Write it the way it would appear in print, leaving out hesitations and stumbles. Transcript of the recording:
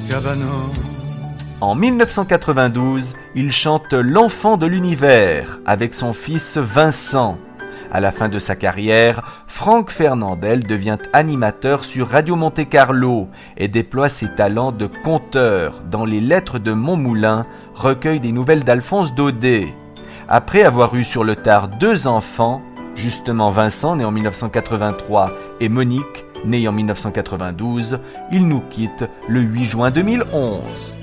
Cabano. En 1992, il chante L'Enfant de l'Univers avec son fils Vincent. À la fin de sa carrière, Franck Fernandel devient animateur sur Radio Monte-Carlo et déploie ses talents de conteur dans Les Lettres de Montmoulin, recueil des nouvelles d'Alphonse Daudet. Après avoir eu sur le tard 2 enfants, justement Vincent, né en 1983, et Monique, née en 1992, il nous quitte le 8 juin 2011.